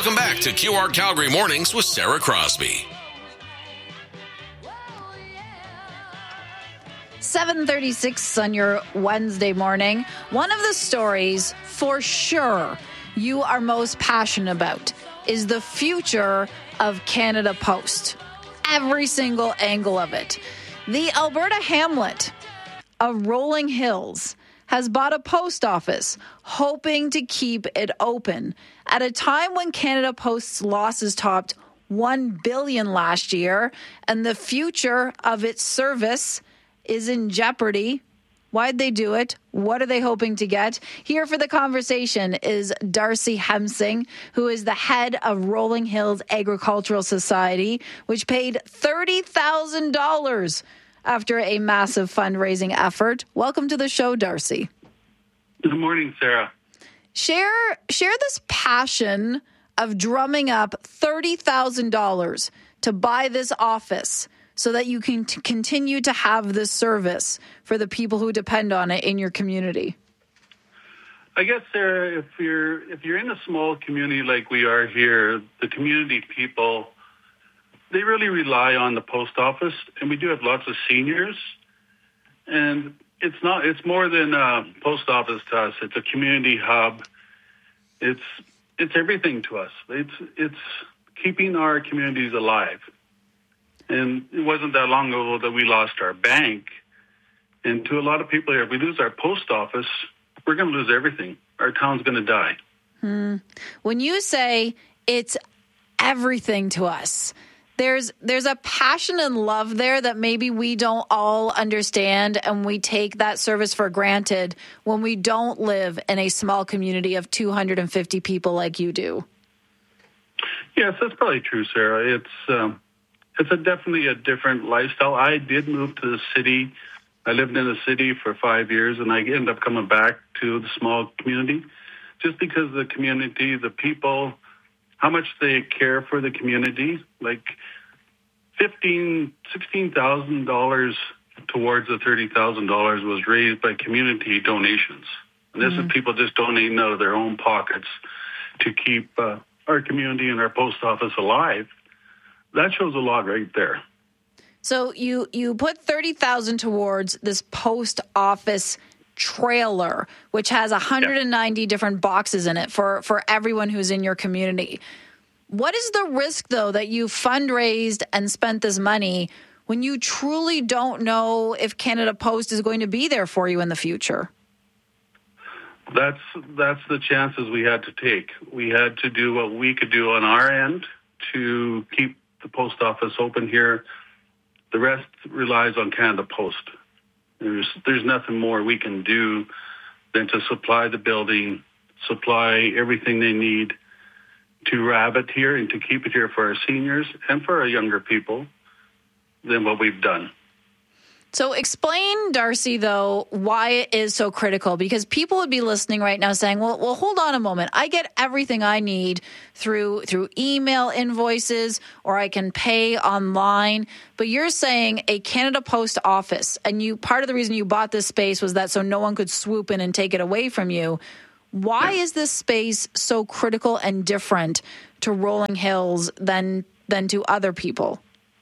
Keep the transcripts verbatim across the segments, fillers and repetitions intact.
Welcome back to Q R Calgary Mornings with Sarah Crosby. seven thirty-six on your Wednesday morning. One of the stories for sure you are most passionate about is the future of Canada Post. Every single angle of it. The Alberta hamlet of Rolling Hills has bought a post office, hoping to keep it open at a time when Canada Post's losses topped one billion dollars last year, and the future of its service is in jeopardy. Why'd they do it? What are they hoping to get? Here for the conversation is Darcy Hemsing, who is the head of Rolling Hills Agricultural Society, which paid thirty thousand dollars after a massive fundraising effort. Welcome to the show, Darcy. Good morning, Sarah. Share, share this passion of drumming up thirty thousand dollars to buy this office so that you can t- continue to have this service for the people who depend on it in your community. I guess, Sarah, if you're if you're in a small community like we are here, the community people, they really rely on the post office, and we do have lots of seniors. And it's not it's more than a post office to us. It's a community hub. It's it's everything to us. It's it's keeping our communities alive. And it wasn't that long ago that we lost our bank. And to a lot of people here, if we lose our post office, we're going to lose everything. Our town's going to die. Hmm. When you say it's everything to us, there's there's a passion and love there that maybe we don't all understand, and we take that service for granted when we don't live in a small community of two hundred fifty people like you do. Yes, that's probably true, Sarah. It's um, it's a definitely a different lifestyle. I did move to the city. I lived in the city for five years, and I ended up coming back to the small community just because the community, the people, how much they care for the community. Like fifteen, sixteen thousand dollars towards the thirty thousand dollars was raised by community donations. And this mm-hmm. is people just donating out of their own pockets to keep uh, our community and our post office alive. That shows a lot right there. So you, you put thirty thousand dollars towards this post office trailer, which has one hundred ninety yeah. different boxes in it for, for everyone who's in your community. What is the risk, though, that you fundraised and spent this money when you truly don't know if Canada Post is going to be there for you in the future? That's that's the chances we had to take. We had to do what we could do on our end to keep the post office open here. The rest relies on Canada Post. There's there's nothing more we can do than to supply the building, supply everything they need to have it here and to keep it here for our seniors and for our younger people than what we've done. So explain, Darcy, though, why it is so critical, because people would be listening right now saying, well, well, hold on a moment. I get everything I need through through email invoices, or I can pay online. But you're saying a Canada Post office, and you part of the reason you bought this space was that so no one could swoop in and take it away from you. Why is this space so critical and different to Rolling Hills than than to other people?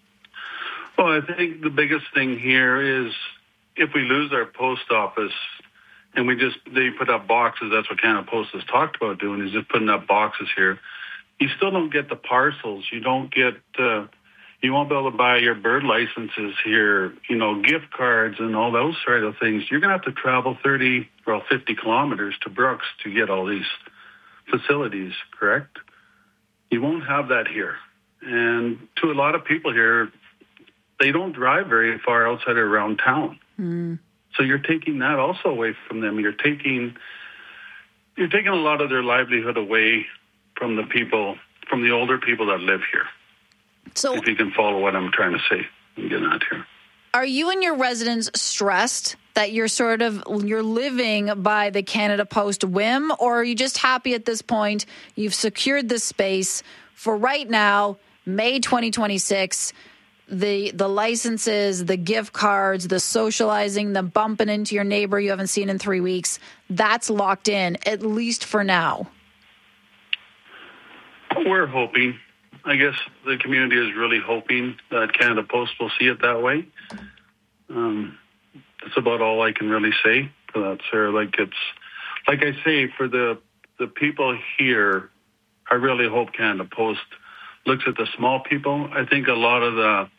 Well, I think the biggest thing here is if we lose our post office and we just, they put up boxes, that's what Canada Post has talked about doing, is just putting up boxes here. You still don't get the parcels. You don't get, uh, you won't be able to buy your bird licenses here, you know, gift cards and all those sort of things. You're going to have to travel thirty, well, fifty kilometers to Brooks to get all these facilities, correct? You won't have that here. And to a lot of people here, they don't drive very far outside or around town. Mm. So you're taking that also away from them. You're taking you're taking a lot of their livelihood away from the people, from the older people that live here. So if you can follow what I'm trying to say and get at here. Are you and your residents stressed that you're sort of you're living by the Canada Post whim, or are you just happy at this point you've secured this space for right now, May twenty twenty-six? The the licenses, the gift cards, the socializing, the bumping into your neighbor you haven't seen in three weeks, that's locked in, at least for now. We're hoping. I guess the community is really hoping that Canada Post will see it that way. Um, that's about all I can really say for that, Sarah. Like it's, like I say, for the the people here, I really hope Canada Post looks at the small people. I think a lot of the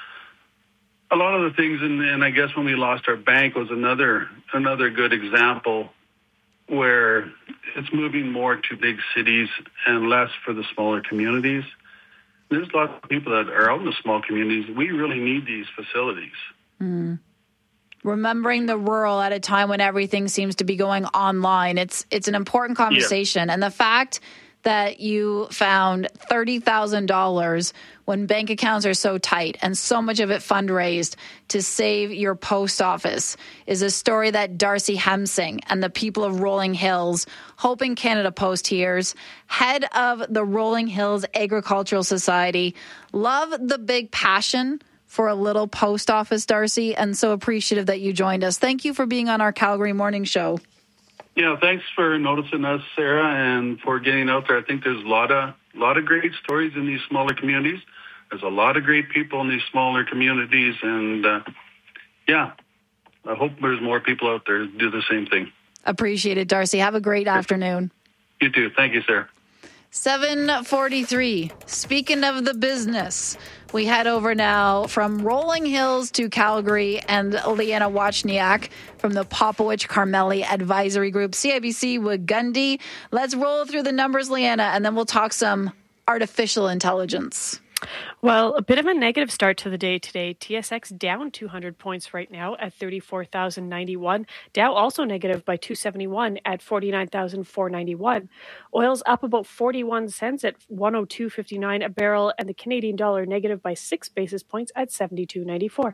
a lot of the things, and, and I guess when we lost our bank was another another good example where it's moving more to big cities and less for the smaller communities. There's lots of people that are out in the small communities. We really need these facilities. Mm. Remembering the rural at a time when everything seems to be going online. It's it's an important conversation. Yeah. And the fact that you found thirty thousand dollars when bank accounts are so tight and so much of it fundraised to save your post office is a story that Darcy Hemsing and the people of Rolling Hills, hoping Canada Post hears, head of the Rolling Hills Agricultural Society. Love the big passion for a little post office, Darcy, and so appreciative that you joined us. Thank you for being on our Calgary Morning Show. Yeah, thanks for noticing us, Sarah, and for getting out there. I think there's a lot of lot of great stories in these smaller communities. There's a lot of great people in these smaller communities, and uh, yeah, I hope there's more people out there who do the same thing. Appreciate it, Darcy. Have a great afternoon. You too. Thank you, Sarah. seven forty-three. Speaking of the business, we head over now from Rolling Hills to Calgary, and Leanna Wachniak from the Popowich Carmeli Advisory Group, C I B C Wagundy. Let's roll through the numbers, Leanna, and then we'll talk some artificial intelligence. Well, a bit of a negative start to the day today. T S X down two hundred points right now at thirty-four thousand ninety-one. Dow also negative by two seventy-one at forty-nine thousand four hundred ninety-one. Oil's up about forty-one cents at one oh two fifty-nine a barrel, and the Canadian dollar negative by six basis points at seventy-two ninety-four.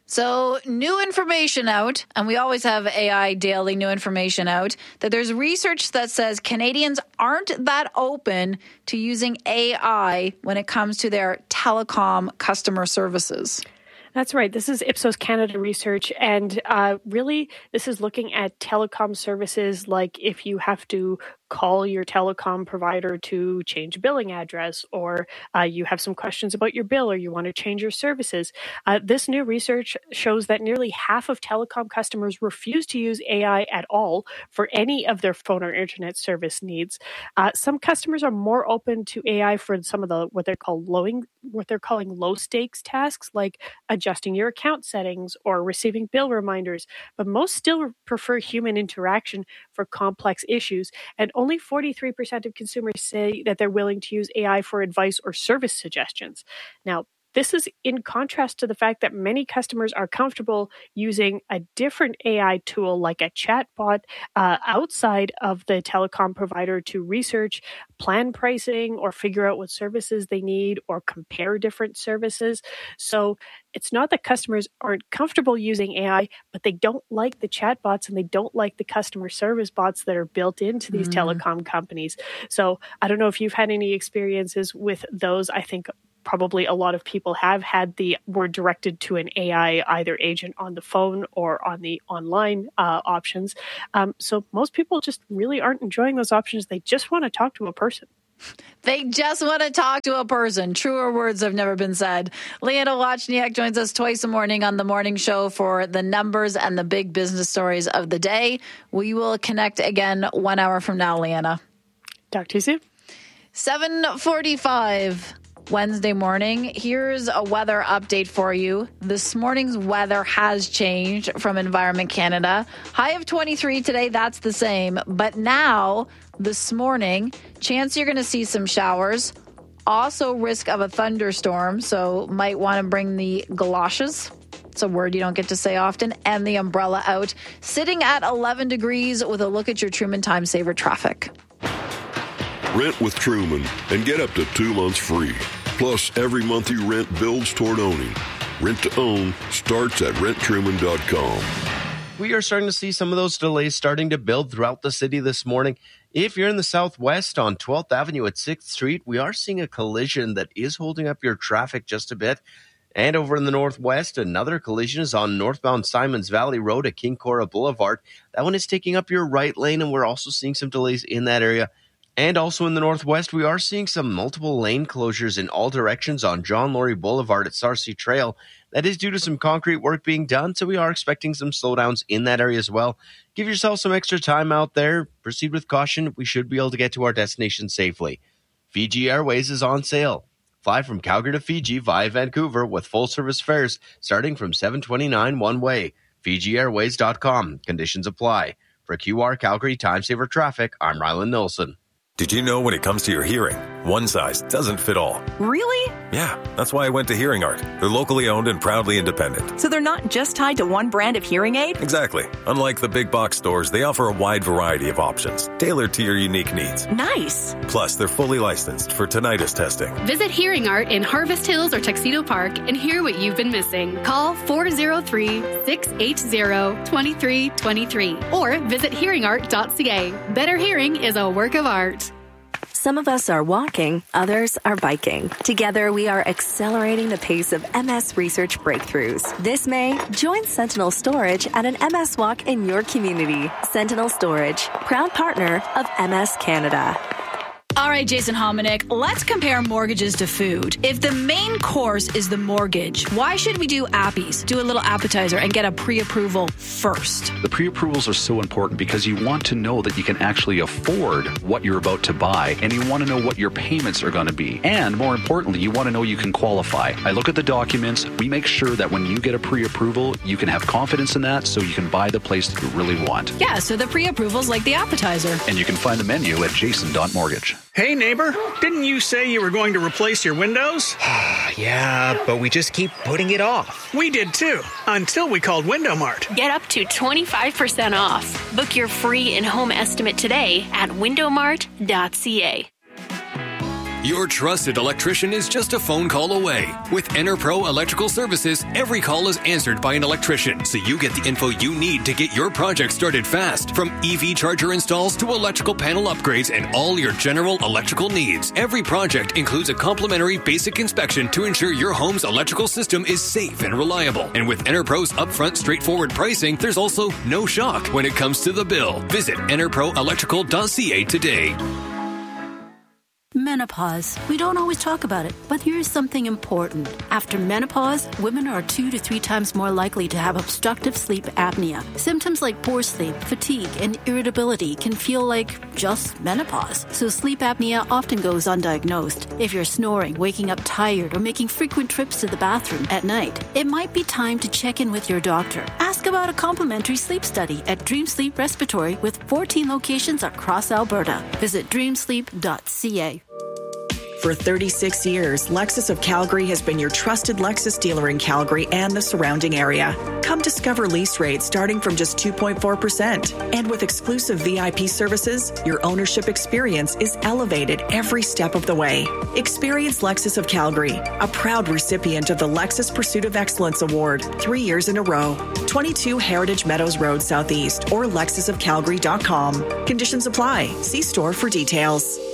So new information out, and we always have A I Daily new information out, that there's research that says Canadians aren't that open to using A I when it comes to their telecom customer services. That's right. This is Ipsos Canada research, and uh, really this is looking at telecom services like if you have to call your telecom provider to change a billing address, or uh, you have some questions about your bill, or you want to change your services. Uh, this new research shows that nearly half of telecom customers refuse to use A I at all for any of their phone or internet service needs. Uh, some customers are more open to A I for some of the what they're called lowing, what they're calling low stakes tasks, like adjusting your account settings or receiving bill reminders. But most still prefer human interaction for complex issues, and only forty-three percent of consumers say that they're willing to use A I for advice or service suggestions. Now, this is in contrast to the fact that many customers are comfortable using a different A I tool like a chatbot uh, outside of the telecom provider to research, plan pricing, or figure out what services they need, or compare different services. So it's not that customers aren't comfortable using A I, but they don't like the chatbots and they don't like the customer service bots that are built into these mm. telecom companies. So I don't know if you've had any experiences with those. I think probably a lot of people have had the were directed to an A I either agent on the phone or on the online uh, options. Um, so most people just really aren't enjoying those options. They just want to talk to a person. They just want to talk to a person. Truer words have never been said. Leanna Wachniak joins us twice a morning on the morning show for the numbers and the big business stories of the day. We will connect again one hour from now, Leanna. Talk to you soon. seven forty-five. Wednesday morning. Here's a weather update for you. This morning's weather has changed from Environment Canada. High of twenty-three today, that's the same. But now, this morning, chance you're going to see some showers. Also risk of a thunderstorm, so might want to bring the galoshes. It's a word you don't get to say often. And the umbrella out. Sitting at eleven degrees with a look at your Truman Time Saver traffic. Rent with Truman and get up to two months free. Plus, every month you rent builds toward owning. Rent to own starts at rent truman dot com. We are starting to see some of those delays starting to build throughout the city this morning. If you're in the southwest on twelfth Avenue at sixth Street, we are seeing a collision that is holding up your traffic just a bit. And over in the northwest, another collision is on northbound Simons Valley Road at King Cora Boulevard. That one is taking up your right lane, and we're also seeing some delays in that area. And also in the northwest, we are seeing some multiple lane closures in all directions on John Laurie Boulevard at Sarcee Trail. That is due to some concrete work being done, so we are expecting some slowdowns in that area as well. Give yourself some extra time out there. Proceed with caution. We should be able to get to our destination safely. Fiji Airways is on sale. Fly from Calgary to Fiji via Vancouver with full-service fares starting from seven twenty-nine one way. Fiji Airways dot com. Conditions apply. For Q R Calgary Time Saver Traffic, I'm Ryland Nilsson. Did you know when it comes to your hearing, one size doesn't fit all? Really? Yeah, that's why I went to Hearing Art. They're locally owned and proudly independent. So they're not just tied to one brand of hearing aid? Exactly. Unlike the big box stores, they offer a wide variety of options, tailored to your unique needs. Nice. Plus, they're fully licensed for tinnitus testing. Visit Hearing Art in Harvest Hills or Tuxedo Park and hear what you've been missing. Call four oh three, six eight zero, two three two three or visit hearing art dot c a. Better hearing is a work of art. Some of us are walking, others are biking. Together, we are accelerating the pace of M S research breakthroughs. This May, join Sentinel Storage at an M S walk in your community. Sentinel Storage, proud partner of M S Canada. All right, Jason Hominick, let's compare mortgages to food. If the main course is the mortgage, why should we do appies, do a little appetizer, and get a pre-approval first? The pre-approvals are so important because you want to know that you can actually afford what you're about to buy, and you want to know what your payments are going to be. And more importantly, you want to know you can qualify. I look at the documents. We make sure that when you get a pre-approval, you can have confidence in that so you can buy the place that you really want. Yeah, so the pre-approval's like the appetizer. And you can find the menu at jason dot mortgage. Hey, neighbor, didn't you say you were going to replace your windows? Yeah, but we just keep putting it off. We did too, until we called Window Mart. Get up to twenty-five percent off. Book your free in-home estimate today at window mart dot c a. Your trusted electrician is just a phone call away. With EnerPro Electrical Services, every call is answered by an electrician, so you get the info you need to get your project started fast. From E V charger installs to electrical panel upgrades and all your general electrical needs. Every project includes a complimentary basic inspection to ensure your home's electrical system is safe and reliable. And with EnerPro's upfront straightforward pricing, there's also no shock when it comes to the bill. Visit enerpro electrical dot c a today. Menopause. We don't always talk about it, but here's something important. After menopause, women are two to three times more likely to have obstructive sleep apnea. Symptoms like poor sleep, fatigue, and irritability can feel like just menopause. So sleep apnea often goes undiagnosed. If you're snoring, waking up tired, or making frequent trips to the bathroom at night, it might be time to check in with your doctor. Ask about a complimentary sleep study at Dream Sleep Respiratory with fourteen locations across Alberta. Visit dream sleep dot c a. For thirty-six years, Lexus of Calgary has been your trusted Lexus dealer in Calgary and the surrounding area. Come discover lease rates starting from just two point four percent. And with exclusive V I P services, your ownership experience is elevated every step of the way. Experience Lexus of Calgary, a proud recipient of the Lexus Pursuit of Excellence Award, three years in a row. twenty-two Heritage Meadows Road Southeast or lexus of calgary dot com. Conditions apply. See store for details.